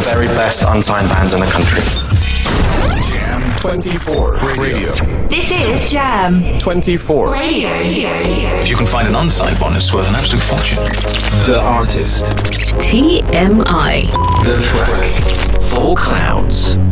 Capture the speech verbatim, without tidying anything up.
very best unsigned bands in the country. Jam twenty-four Radio. This is Jam twenty-four Radio. If you can find an unsigned one, it's worth an absolute fortune. The artist. T M I. The track. Four Clouds.